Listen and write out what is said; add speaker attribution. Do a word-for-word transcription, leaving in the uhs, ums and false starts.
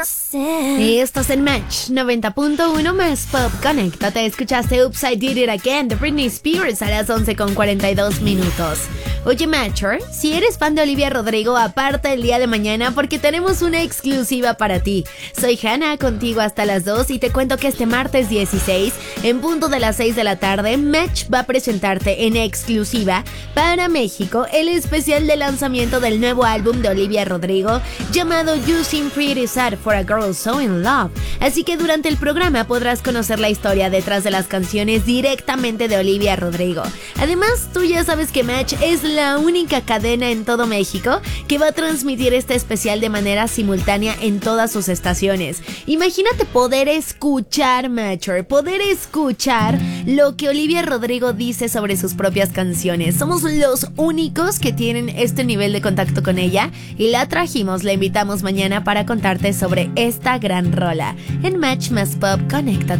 Speaker 1: Y estás en Match noventa punto uno más Pop. Conéctate, escuchaste Oops, I Did It Again de Britney Spears a las once con cuarenta y dos minutos. Oye, Matcher, si eres fan de Olivia Rodrigo, aparta el día de mañana porque tenemos una exclusiva para ti. Soy Hannah, contigo hasta las dos, y te cuento que este martes dieciséis, en punto de las seis de la tarde, Match va a presentarte en exclusiva para México el especial de lanzamiento del nuevo álbum de Olivia Rodrigo llamado You Seem Pretty Sad for a Girl So In Love. Así que durante el programa podrás conocer la historia detrás de las canciones directamente de Olivia Rodrigo. Además, tú ya sabes que Match es la única cadena en todo México que va a transmitir este especial de manera simultánea en todas sus estaciones. Imagínate poder escuchar, Matcher, poder escuchar lo que Olivia Rodrigo dice sobre sus propias canciones. Somos los únicos que tienen este nivel de contacto con ella y la trajimos, la invitamos mañana para contarte sobre esta gran rola. En Match más Pop, conéctate.